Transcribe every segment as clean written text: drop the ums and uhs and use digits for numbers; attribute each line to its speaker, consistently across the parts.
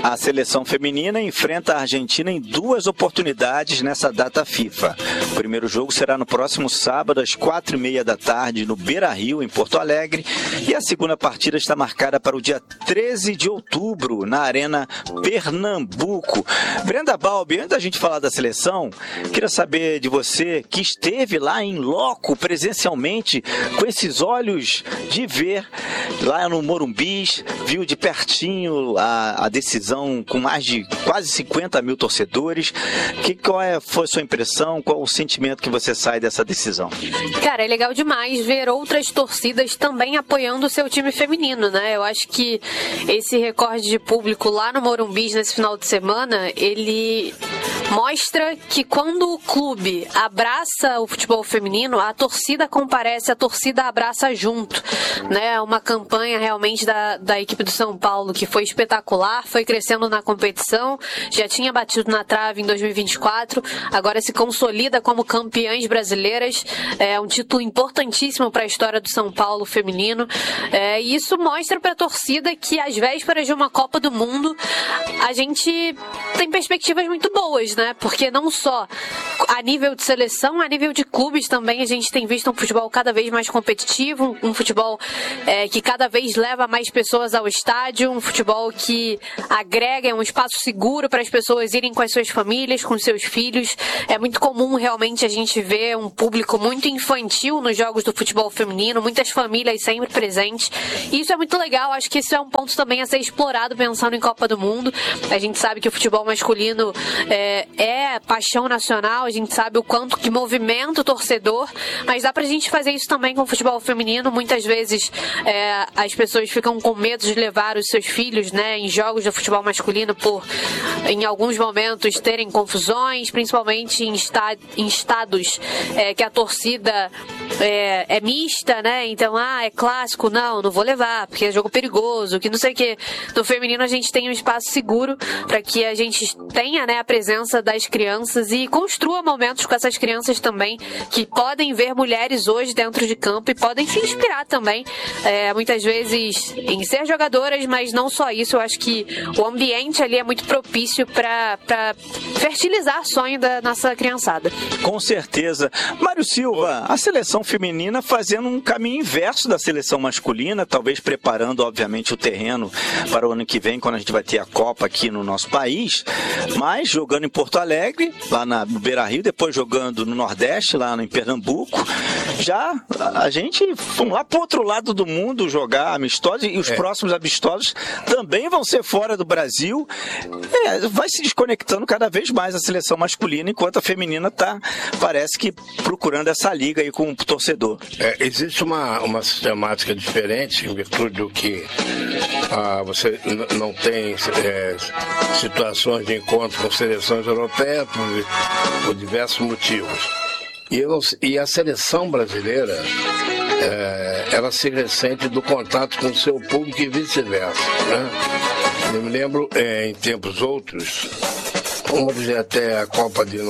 Speaker 1: A seleção feminina enfrenta a Argentina em 2 oportunidades nessa data FIFA. O primeiro jogo será no próximo sábado, às 4h30 da tarde, no Beira-Rio, em Porto Alegre. E a segunda partida está marcada para o dia 13 de outubro, na Arena Pernambuco. Brenda Balbi, antes da gente falar da seleção, queria saber de você, que esteve lá em loco, presencialmente, com esses olhos de ver, lá no Morumbi, viu de pertinho a decisão com mais de quase 50 mil torcedores. Foi a sua impressão? Qual o sentimento que você sai dessa decisão?
Speaker 2: Cara, é legal demais ver outras torcidas também apoiando o seu time feminino, né? Eu acho que esse recorde de público lá no Morumbi nesse final de semana, ele mostra que quando o clube abraça o futebol feminino, a torcida comparece, a torcida abraça junto, né? Uma campanha realmente da equipe do São Paulo que foi espetacular, foi crescendo na competição, já tinha batido na trave em 2024, agora se consolida como campeãs brasileiras, é um título importantíssimo para a história do São Paulo feminino, e isso mostra para a torcida que às vésperas de uma Copa do Mundo a gente tem perspectivas muito boas, né? Porque não só a nível de seleção, a nível de clubes também a gente tem visto um futebol cada vez mais competitivo, um futebol que cada vez leva mais pessoas ao estádio, um futebol que agrega, é um espaço seguro para as pessoas irem com as suas famílias, com os seus filhos. É muito comum realmente a gente ver um público muito infantil nos jogos do futebol feminino, muitas famílias sempre presentes. E isso é muito legal, acho que isso é um ponto também a ser explorado pensando em Copa do Mundo. A gente sabe que o futebol masculino é paixão nacional, a gente sabe o quanto que movimenta o torcedor, mas dá pra gente fazer isso também com o futebol feminino. Muitas vezes as pessoas ficam com medo de levar os seus filhos, né, em jogos de futebol masculino por, em alguns momentos, terem confusões, principalmente em estados que a torcida é mista, né? Então, é clássico, não vou levar, porque é jogo perigoso, que não sei o que. No feminino a gente tem um espaço seguro para que a gente tenha, né, a presença das crianças e construa momentos com essas crianças também, que podem ver mulheres hoje dentro de campo e podem se inspirar também, muitas vezes em ser jogadoras, mas não só isso. Eu acho que o ambiente ali é muito propício para fertilizar o sonho da nossa criançada.
Speaker 1: Com certeza. Mário Silva, a seleção feminina fazendo um caminho inverso da seleção masculina, talvez preparando, obviamente, o terreno para o ano que vem, quando a gente vai ter a Copa aqui no nosso país, mas jogando em Porto Alegre, lá no Beira-Rio, depois jogando no Nordeste, lá em Pernambuco. Já a gente vamos lá para o outro lado do mundo jogar amistosos, e os próximos amistosos também vão ser fora do Brasil. Vai se desconectando cada vez mais a seleção masculina, enquanto a feminina está, parece que, procurando essa liga aí com o torcedor.
Speaker 3: Existe uma sistemática diferente, em virtude do que você não tem situações de encontro com seleções europeias por diversos motivos. E a seleção brasileira, ela se ressente do contato com o seu público e vice-versa, né? Eu me lembro, em tempos outros, vamos dizer até a Copa de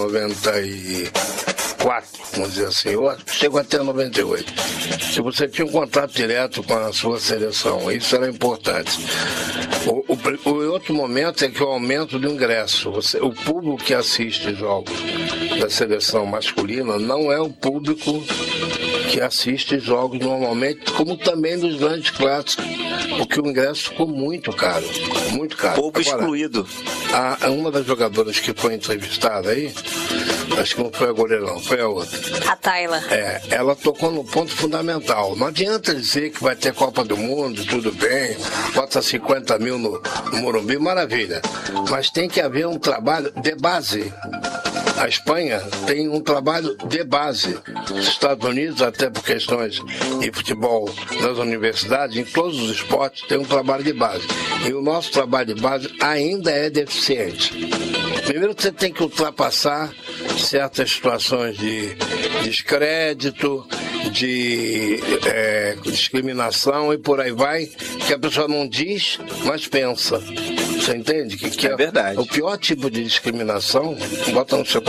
Speaker 3: 94, vamos dizer assim, chegou até 98. Se você tinha um contato direto com a sua seleção, isso era importante. O outro momento é que o aumento do ingresso. O público que assiste jogos da seleção masculina não é o público que assiste jogos normalmente, como também dos grandes clássicos, porque o ingresso ficou muito caro, muito caro.
Speaker 1: Povo excluído.
Speaker 3: Uma das jogadoras que foi entrevistada aí, acho que não foi a goleirão, foi a outra.
Speaker 2: A Tayla.
Speaker 3: Ela tocou no ponto fundamental. Não adianta dizer que vai ter Copa do Mundo, tudo bem, bota 50 mil no Morumbi, maravilha. Mas tem que haver um trabalho de base. A Espanha tem um trabalho de base. Os Estados Unidos, até por questões de futebol nas universidades, em todos os esportes, tem um trabalho de base. E o nosso trabalho de base ainda é deficiente. Primeiro você tem que ultrapassar certas situações de descrédito, de discriminação e por aí vai, que a pessoa não diz, mas pensa. Você entende? Que
Speaker 1: é verdade.
Speaker 3: O pior tipo de discriminação, bota no seu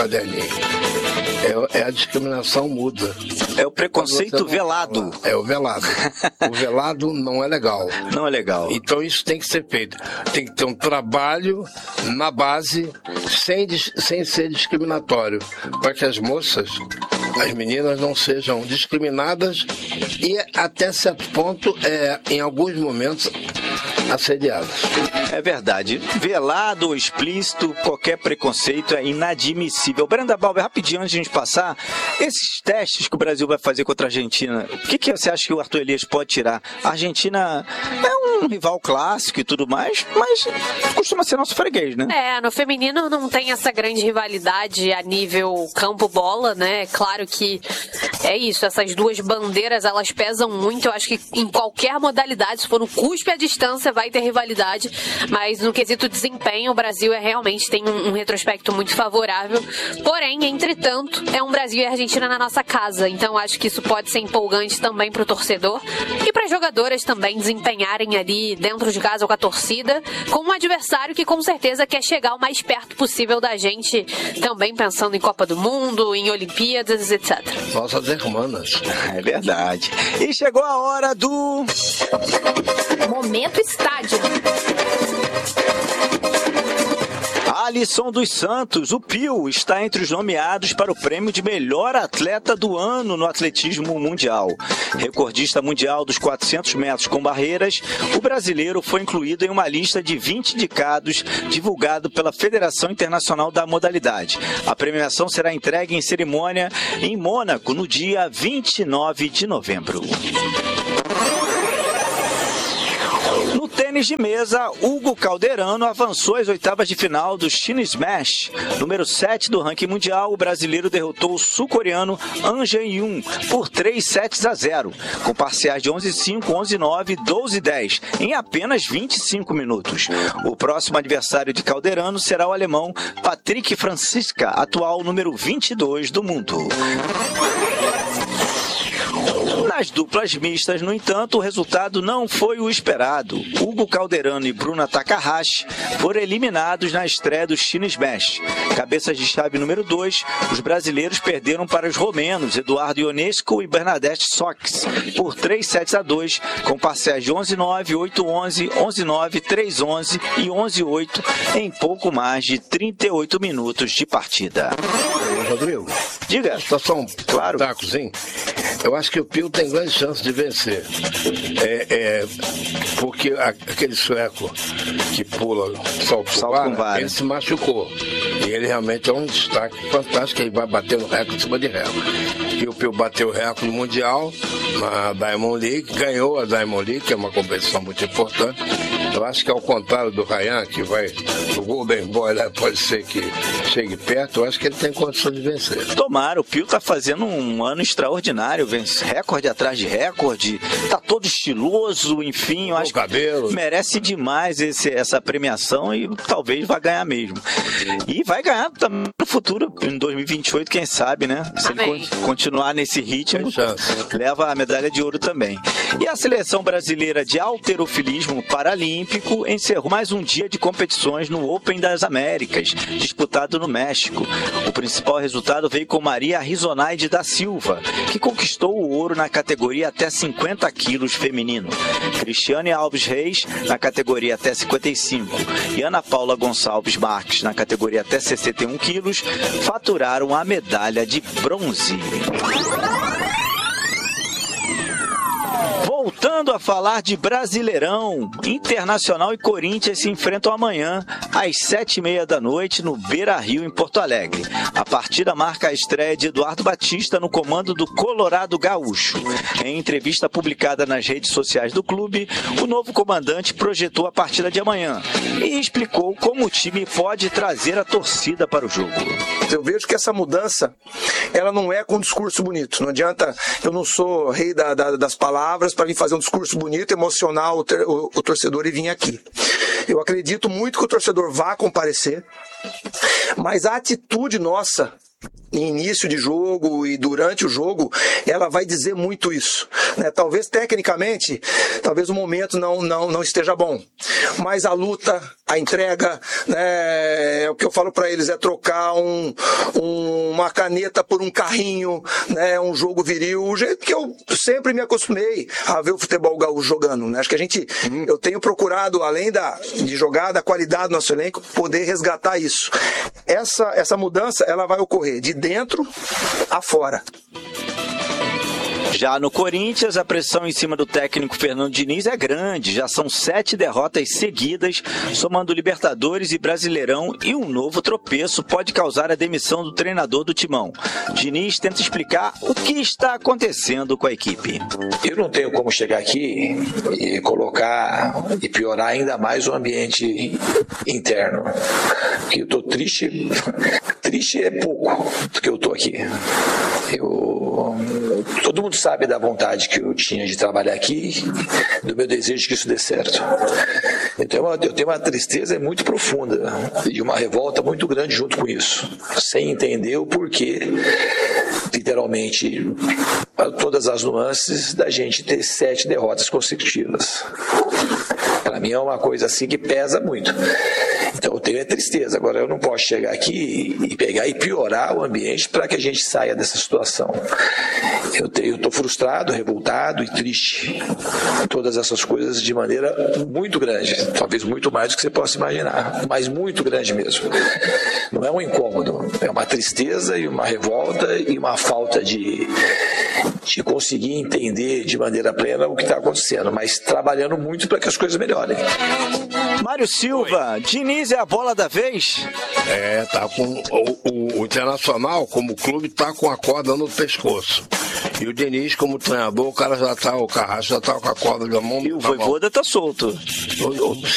Speaker 3: caderninho. É a discriminação muda.
Speaker 1: É o preconceito velado.
Speaker 3: É o velado. O velado não é legal.
Speaker 1: Não é legal.
Speaker 3: Então isso tem que ser feito. Tem que ter um trabalho na base sem ser discriminatório, para que as moças, as meninas não sejam discriminadas e até certo ponto, em alguns momentos, assediadas.
Speaker 1: É verdade. Velado ou explícito, qualquer preconceito é inadmissível. Brenda Balber, rapidinho antes de a gente passar, esses testes que o Brasil vai fazer contra a Argentina, o que você acha que o Arthur Elias pode tirar? A Argentina é um rival clássico e tudo mais, mas costuma ser nosso freguês, né?
Speaker 2: No feminino não tem essa grande rivalidade a nível campo-bola, né? Claro que é isso, essas duas bandeiras, elas pesam muito. Eu acho que em qualquer modalidade, se for no cuspe à distância, vai ter rivalidade, mas no quesito desempenho, o Brasil realmente tem um retrospecto muito favorável. Porém, entretanto, é um Brasil e Argentina na nossa casa, então acho que isso pode ser empolgante também para o torcedor e para as jogadoras também desempenharem ali dentro de casa ou com a torcida, com um adversário que com certeza quer chegar o mais perto possível da gente, também pensando em Copa do Mundo, em Olimpíadas, etc.
Speaker 3: Nossas irmãs.
Speaker 1: É verdade. E chegou a hora do...
Speaker 2: Momento Estádio.
Speaker 1: Alisson dos Santos, o Pio, está entre os nomeados para o prêmio de melhor atleta do ano no atletismo mundial. Recordista mundial dos 400 metros com barreiras, o brasileiro foi incluído em uma lista de 20 indicados divulgado pela Federação Internacional da Modalidade. A premiação será entregue em cerimônia em Mônaco no dia 29 de novembro. No tênis de mesa, Hugo Calderano avançou às oitavas de final do China Smash. Número 7 do ranking mundial, o brasileiro derrotou o sul-coreano An Jae-yoon por 3-0, com parciais de 11-5, 11-9, 12-10, em apenas 25 minutos. O próximo adversário de Calderano será o alemão Patrick Franziska, atual número 22 do mundo. Nas duplas mistas, no entanto, o resultado não foi o esperado. Hugo Calderano e Bruna Takahashi foram eliminados na estreia do China Smash. Cabeças de chave número 2, os brasileiros perderam para os romenos Eduardo Ionescu e Bernadette Sox por 3-2, com parciais de 11-9, 8-11, 11-9, 3-11 e 11-8 em pouco mais de 38 minutos de partida.
Speaker 3: Rodrigo,
Speaker 1: diga.
Speaker 3: Só um tacozinho. Eu acho que o Pio tem grande chance de vencer. Porque aquele sueco que pula salto com vara, ele se machucou. E ele realmente é um destaque fantástico. Ele vai bater no recorde em cima de recorde. E o Pio bateu o recorde mundial na Diamond League, ganhou a Diamond League, que é uma competição muito importante. Eu acho que ao contrário do Ryan, que vai, o Golden Boy lá pode ser que chegue perto, eu acho que ele tem condição de vencer.
Speaker 1: Tomara, o Pio tá fazendo um ano extraordinário, vence recorde atrás de recorde, tá todo estiloso, enfim, eu acho que merece demais essa premiação e talvez vai ganhar mesmo. E vai ganhar também no futuro, em 2028, quem sabe, né? Se ele continuar nesse ritmo, leva a medalha de ouro também. E a seleção brasileira de halterofilismo paralímpico encerrou mais um dia de competições no Open das Américas, disputado no México. O principal resultado veio com Maria Rizonaide da Silva, que conquistou o ouro na categoria até 50 quilos feminino. Cristiane Alves Reis, na categoria até 55, e Ana Paula Gonçalves Marques, na categoria até 61 quilos, faturaram a medalha de bronze. Voltando a falar de Brasileirão, Internacional e Corinthians se enfrentam amanhã às 7h30 da noite no Beira-Rio, em Porto Alegre. A partida marca a estreia de Eduardo Batista no comando do Colorado Gaúcho. Em entrevista publicada nas redes sociais do clube, o novo comandante projetou a partida de amanhã e explicou como o time pode trazer a torcida para o jogo.
Speaker 4: Eu vejo que essa mudança, ela não é com um discurso bonito. Não adianta, eu não sou rei das palavras para vir fazer um discurso bonito, emocionar o torcedor e vir aqui. Eu acredito muito que o torcedor vá comparecer, mas a atitude nossa em início de jogo e durante o jogo, ela vai dizer muito isso, né? Talvez tecnicamente, talvez o momento não esteja bom, mas a luta, a entrega, né? O que eu falo para eles é trocar uma caneta por um carrinho, né? Um jogo viril, o jeito que eu sempre me acostumei a ver o futebol gaúcho jogando, né? Acho que eu tenho procurado, além de jogar, da qualidade do nosso elenco, poder resgatar isso. Essa mudança, ela vai ocorrer de dentro a fora.
Speaker 1: Já no Corinthians, a pressão em cima do técnico Fernando Diniz é grande. Já são 7 derrotas seguidas, somando Libertadores e Brasileirão, e um novo tropeço pode causar a demissão do treinador do Timão. Diniz tenta explicar o que está acontecendo com a equipe.
Speaker 5: Eu não tenho como chegar aqui e colocar e piorar ainda mais o ambiente interno. Porque eu estou triste. Triste é pouco do que eu estou aqui. Todo mundo sabe da vontade que eu tinha de trabalhar aqui, do meu desejo que isso dê certo. Então eu tenho uma tristeza muito profunda e uma revolta muito grande junto com isso, sem entender o porquê, literalmente, todas as nuances da gente ter 7 derrotas consecutivas. Para mim é uma coisa assim que pesa muito. Então eu tenho tristeza. Agora eu não posso chegar aqui e pegar e piorar o ambiente para que a gente saia dessa situação. Eu estou frustrado, revoltado e triste. Todas essas coisas de maneira muito grande. Talvez muito mais do que você possa imaginar. Mas muito grande mesmo. Não é um incômodo. É uma tristeza e uma revolta e uma falta de conseguir entender de maneira plena o que está acontecendo. Mas trabalhando muito para que as coisas melhorem.
Speaker 1: Mário Silva, Diniz é a bola da vez?
Speaker 3: Tá com o Internacional, como clube, tá com a corda no pescoço. E o Diniz, como treinador, o Carrasco já tá com a corda na mão.
Speaker 1: E o Vojvoda tá solto.